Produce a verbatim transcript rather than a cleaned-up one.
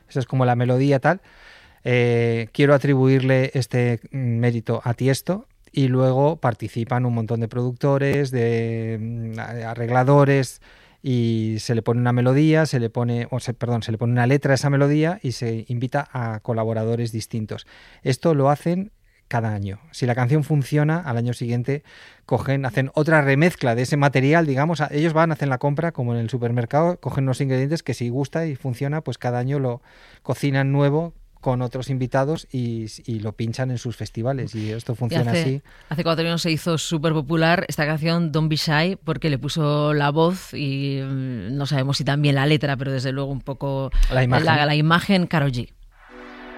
esa es como la melodía tal, eh, quiero atribuirle este mérito a Tiesto. Y luego participan un montón de productores, de arregladores, y se le pone una melodía, se le pone, o se, perdón, se le pone una letra a esa melodía y se invita a colaboradores distintos. Esto lo hacen cada año. Si la canción funciona, al año siguiente cogen, hacen otra remezcla de ese material, digamos, ellos van, hacen la compra como en el supermercado, cogen unos ingredientes que si gusta y funciona, pues cada año lo cocinan nuevo con otros invitados y, y lo pinchan en sus festivales, y esto funciona y hace, así. Hace cuatro años se hizo súper popular esta canción Don't Be Shy porque le puso la voz y no sabemos si también la letra, pero desde luego un poco la imagen, la, la imagen Karol G.